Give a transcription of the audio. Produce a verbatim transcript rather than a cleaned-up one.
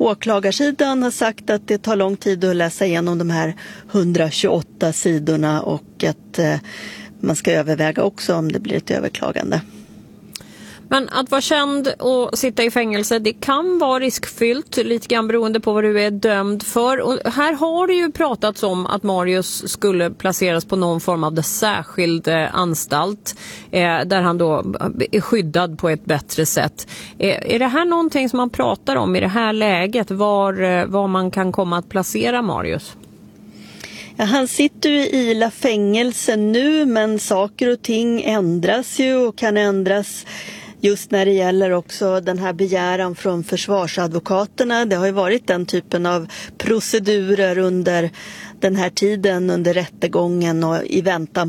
åklagarsidan har sagt att det tar lång tid att läsa igenom de här hundratjugoåtta sidorna och att eh, man ska överväga också om det blir ett överklagande. Men att vara känd och sitta i fängelse, det kan vara riskfyllt, lite grann beroende på vad du är dömd för. Och här har det ju pratats om att Marius skulle placeras på någon form av särskild eh, anstalt eh, där han då är skyddad på ett bättre sätt. Eh, är det här någonting som man pratar om i det här läget, var, eh, var man kan komma att placera Marius? Ja, han sitter ju i Ila fängelse nu, men saker och ting ändras ju och kan ändras just när det gäller också den här begäran från försvarsadvokaterna. Det har ju varit den typen av procedurer under den här tiden, under rättegången och i väntan